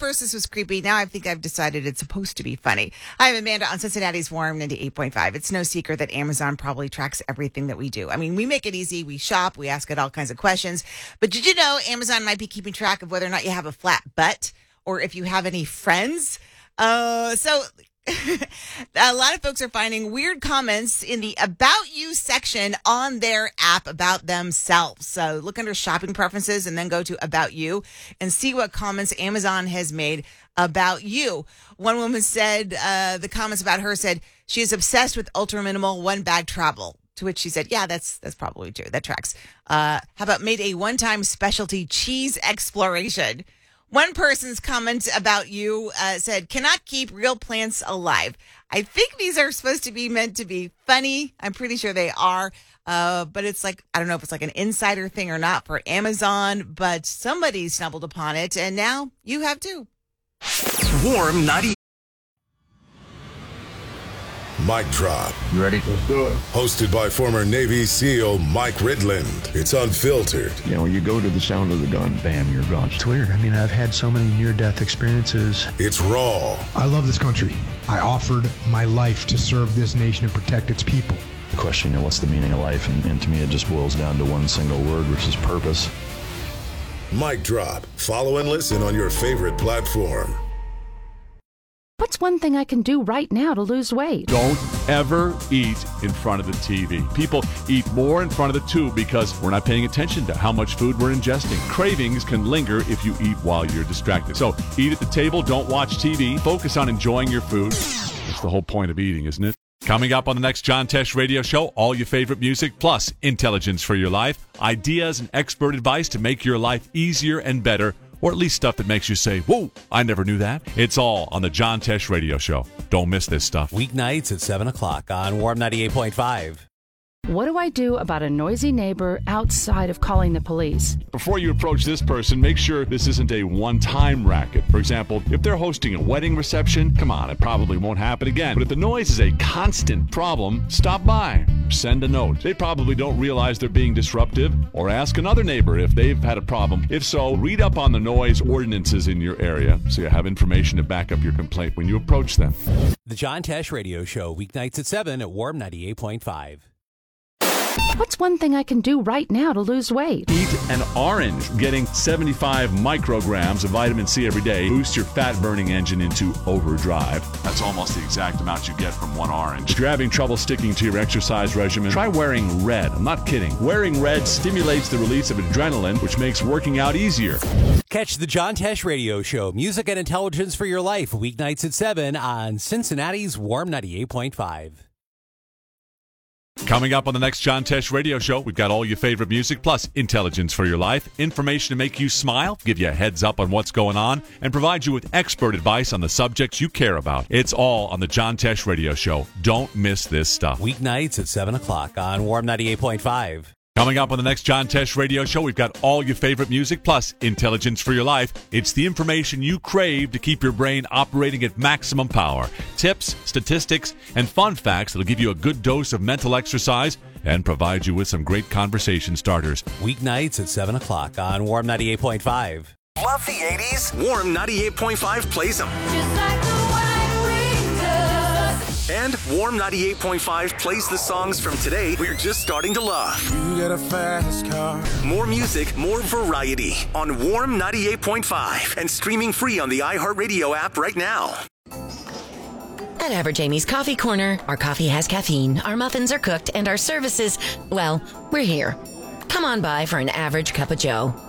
first this was creepy. Now I think I've decided it's supposed to be funny. I'm Amanda on Cincinnati's Warm 98.5. It's no secret that Amazon probably tracks everything that we do. I mean, we make it easy. We shop. We ask it all kinds of questions. But did you know Amazon might be keeping track of whether or not you have a flat butt or if you have any friends? A lot of folks are finding weird comments in the About You section on their app about themselves. So look under shopping preferences and then go to About You and see what comments Amazon has made about you. One woman said, the comments about her said, she is obsessed with ultra minimal one bag travel. To which she said, yeah, that's probably true. That tracks. How about made a one-time specialty cheese exploration? One person's comment about you said, cannot keep real plants alive. I think these are supposed to be meant to be funny. I'm pretty sure they are. But it's like, I don't know if it's like an insider thing or not for Amazon, but somebody stumbled upon it. And now you have too. Warm 90. Mic Drop. You ready? Let's do it. Hosted by former Navy SEAL Mike Ridland. It's unfiltered. You know, you go to the sound of the gun, bam, you're gone. It's weird. I mean, I've had so many near-death experiences. It's raw. I love this country. I offered my life to serve this nation and protect its people. The question, you know, what's the meaning of life? And to me, it just boils down to one single word, which is purpose. Mic Drop. Follow and listen on your favorite platform. What's one thing I can do right now to lose weight? Don't ever eat in front of the TV. People eat more in front of the tube because we're not paying attention to how much food we're ingesting. Cravings can linger if you eat while you're distracted. So eat at the table, don't watch TV, focus on enjoying your food. That's the whole point of eating, isn't it? Coming up on the next John Tesh Radio Show, all your favorite music, plus intelligence for your life, ideas and expert advice to make your life easier and better, or at least stuff that makes you say, whoa, I never knew that. It's all on the John Tesh Radio Show. Don't miss this stuff. Weeknights at 7 o'clock on Warm 98.5. What do I do about a noisy neighbor outside of calling the police? Before you approach this person, make sure this isn't a one-time racket. For example, if they're hosting a wedding reception, come on, it probably won't happen again. But if the noise is a constant problem, stop by. Send a note. They probably don't realize they're being disruptive, or ask another neighbor if they've had a problem. If so, read up on the noise ordinances in your area so you have information to back up your complaint when you approach them. The John Tesh Radio Show, weeknights at 7 at Warm 98.5. What's one thing I can do right now to lose weight? Eat an orange. Getting 75 micrograms of vitamin C every day boosts your fat-burning engine into overdrive. That's almost the exact amount you get from one orange. If you're having trouble sticking to your exercise regimen, try wearing red. I'm not kidding. Wearing red stimulates the release of adrenaline, which makes working out easier. Catch the John Tesh Radio Show, music and intelligence for your life, weeknights at 7 on Cincinnati's Warm 98.5. Coming up on the next John Tesh Radio Show, we've got all your favorite music, plus intelligence for your life, information to make you smile, give you a heads up on what's going on, and provide you with expert advice on the subjects you care about. It's all on the John Tesh Radio Show. Don't miss this stuff. Weeknights at 7 o'clock on Warm 98.5. Coming up on the next John Tesh Radio Show, we've got all your favorite music, plus intelligence for your life. It's the information you crave to keep your brain operating at maximum power. Tips, statistics, and fun facts that'll give you a good dose of mental exercise and provide you with some great conversation starters. Weeknights at 7 o'clock on Warm 98.5. Love the 80s? Warm 98.5 plays them. Just like the white wing does. And Warm 98.5 plays the songs from today we're just starting to love. You got a fast car. More music, more variety on Warm 98.5 and streaming free on the iHeartRadio app right now. At Average Amy's Coffee Corner, our coffee has caffeine, our muffins are cooked, and our services, well, we're here. Come on by for an average cup of joe.